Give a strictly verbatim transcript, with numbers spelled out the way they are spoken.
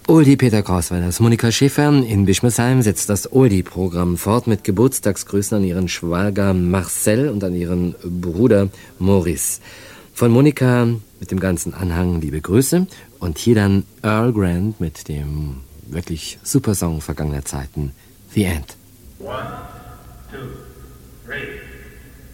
Oldie Peter Krauswellers. Monika Schäfer in Bischmersheim setzt das Oldie-Programm fort mit Geburtstagsgrüßen an ihren Schwager Marcel und an ihren Bruder Maurice. Von Monika mit dem ganzen Anhang liebe Grüße und hier dann Earl Grant mit dem wirklich super Song vergangener Zeiten, The End. One, two.